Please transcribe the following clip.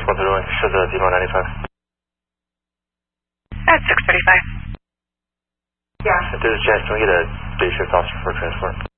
transport to show the D-Mo 95. At 6:35. Yeah. This is Jess. Can we get a day shift officer for transport?